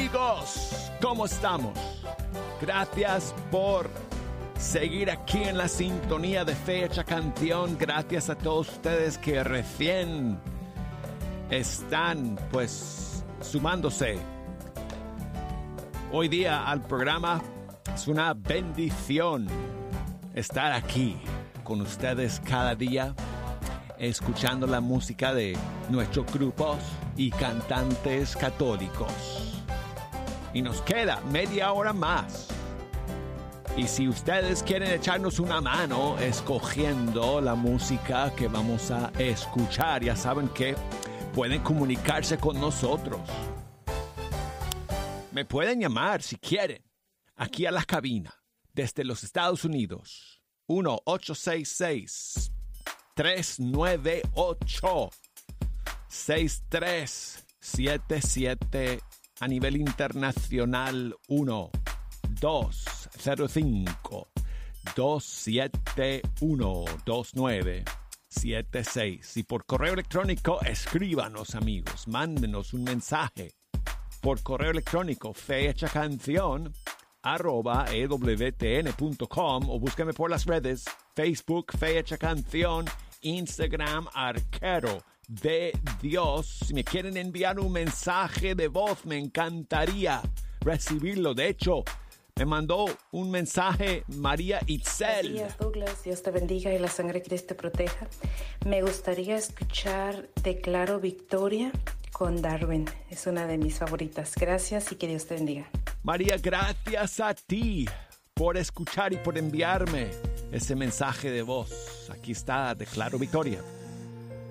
amigos, ¿cómo estamos? Gracias por seguir aquí en la sintonía de Fecha Canción. Gracias a todos ustedes que recién están pues sumándose hoy día al programa. Es una bendición estar aquí con ustedes cada día, escuchando la música de nuestros grupos y cantantes católicos. Y nos queda media hora más. Y si ustedes quieren echarnos una mano escogiendo la música que vamos a escuchar, ya saben que pueden comunicarse con nosotros. Me pueden llamar si quieren, aquí a la cabina, desde los Estados Unidos. 1-866-398-6377. A nivel internacional, 1-205-271-2976. Y por correo electrónico, escríbanos, amigos. Mándenos un mensaje por correo electrónico, fehechacancion@ewtn.com, o búsqueme por las redes, Facebook, Fecha Canción, Instagram, Arquero de Dios. Si me quieren enviar un mensaje de voz, me encantaría recibirlo. De hecho, me mandó un mensaje María Itzel. Buenos días, Douglas. Dios te bendiga y la sangre de Cristo te proteja. Me gustaría escuchar Declaro Victoria con Darwin. Es una de mis favoritas. Gracias y que Dios te bendiga. María, gracias a ti por escuchar y por enviarme ese mensaje de voz. Aquí está, Declaro Victoria.